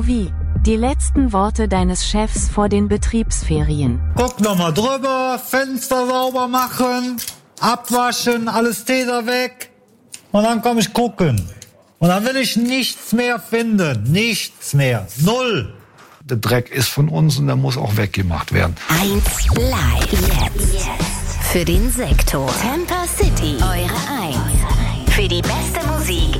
sowie die letzten Worte deines Chefs vor den Betriebsferien. Guck nochmal drüber, Fenster sauber machen, abwaschen, alles Teder weg. Und dann komm ich gucken. Und dann will ich nichts mehr finden. Nichts mehr. Null. Der Dreck ist von uns und der muss auch weggemacht werden. 1 Live jetzt. Für den Sektor Tampa City. Eure 1. Für die beste Musik